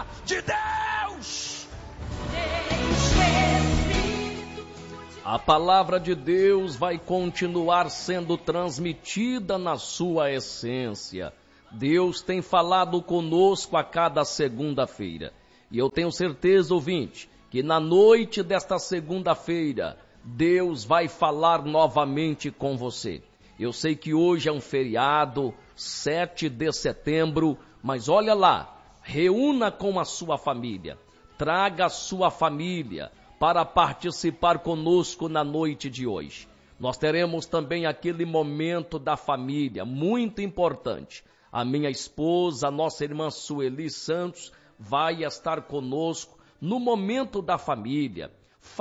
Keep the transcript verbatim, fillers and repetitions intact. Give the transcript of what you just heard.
de Deus. A palavra de Deus vai continuar sendo transmitida na sua essência. Deus tem falado conosco a cada segunda-feira. E eu tenho certeza, ouvinte, que na noite desta segunda-feira, Deus vai falar novamente com você. Eu sei que hoje é um feriado, sete de setembro, mas olha lá, reúna com a sua família, traga a sua família para participar conosco na noite de hoje. Nós teremos também aquele momento da família, muito importante. A minha esposa, a nossa irmã Sueli Santos, vai estar conosco no momento da família.